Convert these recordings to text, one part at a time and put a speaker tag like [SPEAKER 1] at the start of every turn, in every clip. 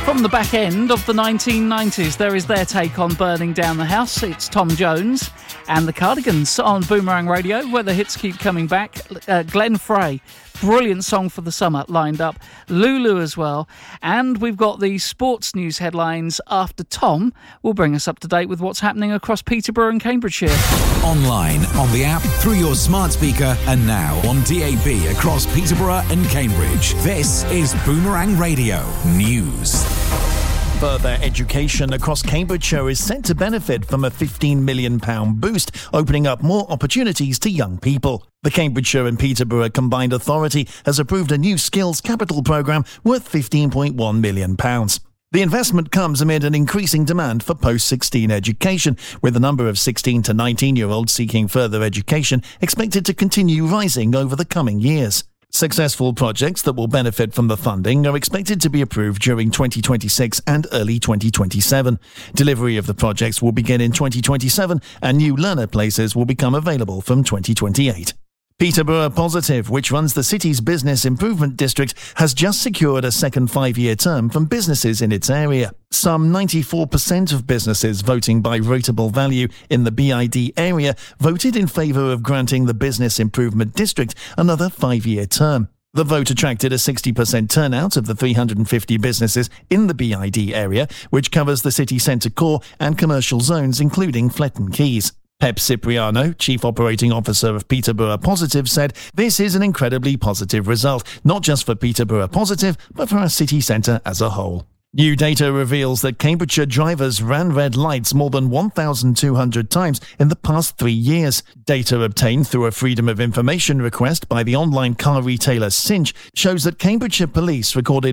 [SPEAKER 1] From the back end of the 1990s, there is their take on Burning Down the House. It's Tom Jones and the Cardigans on Boomerang Radio, where the hits keep coming back. Glenn Frey, brilliant song for the summer lined up. Lulu as well. And we've got the sports news headlines after Tom will bring us up to date with what's happening across Peterborough and Cambridgeshire.
[SPEAKER 2] Online, on the app, through your smart speaker, and now on DAB across Peterborough and Cambridge. This is Boomerang Radio News.
[SPEAKER 3] Further education across Cambridgeshire is set to benefit from a £15 million boost, opening up more opportunities to young people. The Cambridgeshire and Peterborough Combined Authority has approved a new skills capital programme worth £15.1 million. The investment comes amid an increasing demand for post-16 education, with the number of 16 to 19-year-olds seeking further education expected to continue rising over the coming years. Successful projects that will benefit from the funding are expected to be approved during 2026 and early 2027. Delivery of the projects will begin in 2027 and new learner places will become available from 2028. Peterborough Positive, which runs the city's business improvement district, has just secured a second 5-year term from businesses in its area. Some 94% of businesses voting by rateable value in the BID area voted in favour of granting the business improvement district another 5-year term. The vote attracted a 60% turnout of the 350 businesses in the BID area, which covers the city centre core and commercial zones, including Fletton Quays. Pep Cipriano, Chief Operating Officer of Peterborough Positive, said, "This is an incredibly positive result, not just for Peterborough Positive, but for our city centre as a whole." New data reveals that Cambridgeshire drivers ran red lights more than 1,200 times in the past 3 years. Data obtained through a Freedom of Information request by the online car retailer Cinch shows that Cambridgeshire Police recorded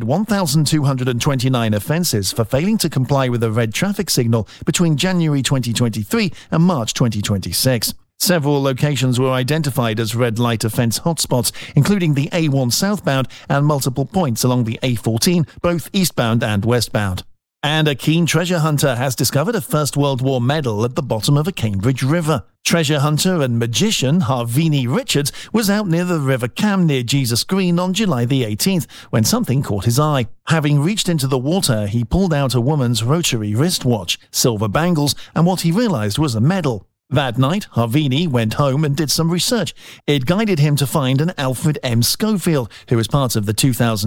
[SPEAKER 3] 1,229 offences for failing to comply with a red traffic signal between January 2023 and March 2026. Several locations were identified as red light offence hotspots, including the A1 southbound and multiple points along the A14, both eastbound and westbound. And a keen treasure hunter has discovered a First World War medal at the bottom of a Cambridge river. Treasure hunter and magician Harvini Richards was out near the River Cam near Jesus Green on July the 18th when something caught his eye. Having reached into the water, he pulled out a woman's rotary wristwatch, silver bangles, and what he realised was a medal. That night, Harvini went home and did some research. It guided him to find an Alfred M. Schofield, who was part of the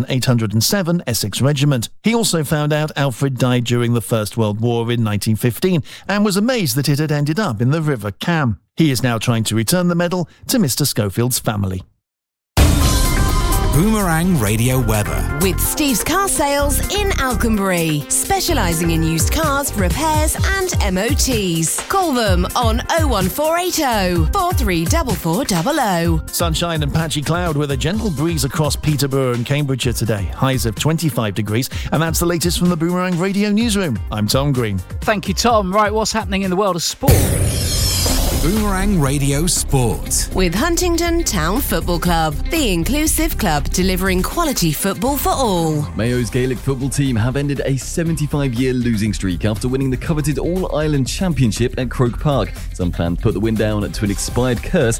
[SPEAKER 3] 2807 Essex Regiment. He also found out Alfred died during the First World War in 1915 and was amazed that it had ended up in the River Cam. He is now trying to return the medal to Mr. Schofield's family.
[SPEAKER 2] Boomerang Radio weather.
[SPEAKER 4] With Steve's Car Sales in Alconbury, specialising in used cars, repairs and MOTs. Call them on 01480 434400.
[SPEAKER 3] Sunshine and patchy cloud with a gentle breeze across Peterborough and Cambridgeshire today. Highs of 25 degrees. And that's the latest from the Boomerang Radio Newsroom. I'm Tom Green.
[SPEAKER 1] Thank you, Tom. Right, what's happening in the world of sport?
[SPEAKER 2] Boomerang Radio Sport.
[SPEAKER 4] With Huntingdon Town Football Club, the inclusive club delivering quality football for all.
[SPEAKER 5] Mayo's Gaelic football team have ended a 75-year losing streak after winning the coveted All-Ireland Championship at Croke Park. Some fans put the win down to an expired curse